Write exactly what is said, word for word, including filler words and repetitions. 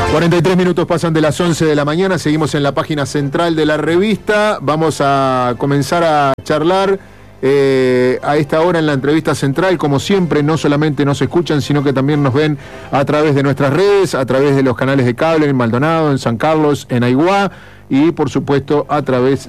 cuarenta y tres minutos pasan de las once de la mañana, seguimos en la página central de la revista. Vamos a comenzar a charlar eh, a esta hora en la entrevista central. Como siempre, no solamente nos escuchan, sino que también nos ven a través de nuestras redes, a través de los canales de cable en Maldonado, en San Carlos, en Aiguá y por supuesto a través